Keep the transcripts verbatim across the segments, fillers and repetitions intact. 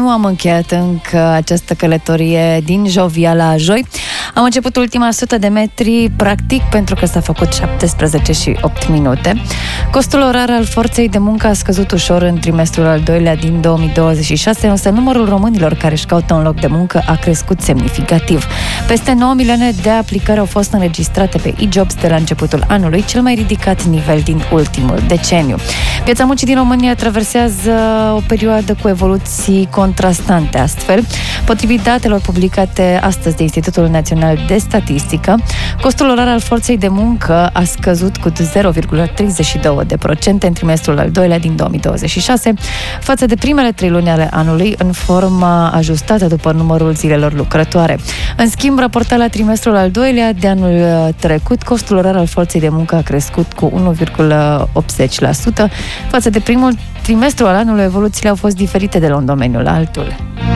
nu am încheiat încă această călătorie din Jovia la Joi. Am început ultima sută de metri, practic, pentru că s-a făcut șaptesprezece și opt minute. Costul orar al forței de muncă a scăzut ușor în trimestrul al doilea din două mii douăzeci și șase, însă numărul românilor care își caută un loc de muncă a crescut semnificativ. Peste nouă milioane de aplicări au fost înregistrate pe e-jobs de la începutul anului, cel mai ridicat nivel din ultimul deceniu. Piața muncii din România traversează o perioadă cu evoluții contrastante. Astfel, potrivit datelor publicate astăzi de Institutul Național de Statistică, costul orar al forței de muncă a scăzut cu zero virgulă treizeci și doi de procente în trimestrul al doilea din două mii douăzeci și șase, față de primele trei luni ale anului, în forma ajustată după numărul zilelor lucrătoare. În schimb, raportat la trimestrul al doilea de anul trecut, costul orar al forței de muncă a crescut cu unu virgulă optzeci la sută. Față de primul trimestru al anului, evoluțiile au fost diferite de la un domeniu la altul.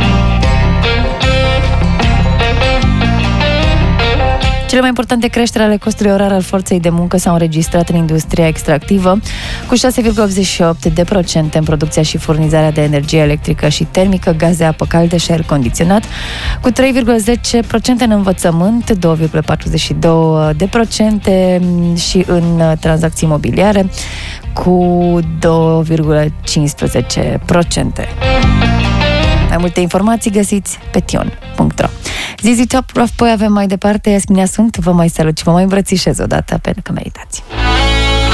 Cele mai importante creșteri ale costului orar al forței de muncă s-au înregistrat în industria extractivă, cu șase virgulă optzeci și opt la sută în producția și furnizarea de energie electrică și termică, gaze, apă caldă și aer condiționat, cu trei virgulă zece la sută în învățământ, doi virgulă patruzeci și doi la sută și în tranzacții imobiliare, cu doi virgulă cincisprezece la sută. Mai multe informații găsiți pe tion punct ro. Zizi Top, apoi avem mai departe Iasminea sunt, vă mai salut și vă mai îmbrățișez odată pentru că meritați.